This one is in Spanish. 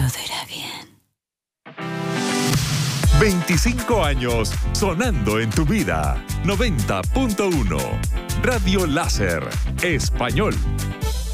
Todo irá bien. 25 años sonando en tu vida. 90.1 Radio Láser Español.